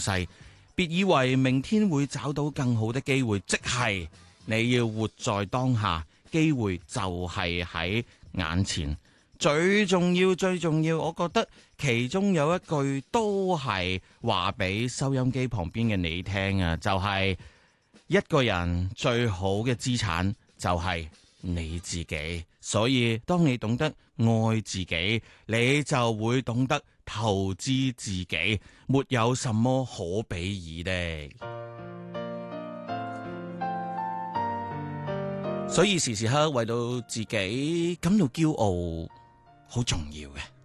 西。別以為明天會找到更好的機會，即係你要活在當下，機會就係喺眼前。最重要，我覺得其中有一句都係話俾收音機旁邊嘅你聽啊，就係一個人最好嘅資產就係你自己。所以當你懂得愛自己，你就會懂得投資自己，沒有什麼可比擬的。所以時時刻為到自己感到驕傲，好重要嘅。